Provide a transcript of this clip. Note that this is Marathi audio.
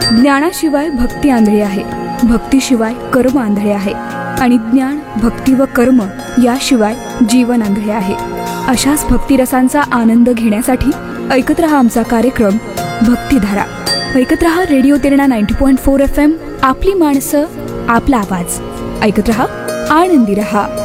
ज्ञानाशिवाय भक्ती आंधळी आहे, भक्तीशिवाय कर्म आंधळे आहे आणि ज्ञान, भक्ती व कर्म याशिवाय जीवन आंधळे आहे. अशाच भक्तिरसांचा आनंद घेण्यासाठी ऐकत रहा आमचा कार्यक्रम भक्तिधारा. ऐकत रहा रेडिओ तिरणा 90.4 FM. आपली माणसं, आपला आवाज. ऐकत रहा, आनंदी रहा.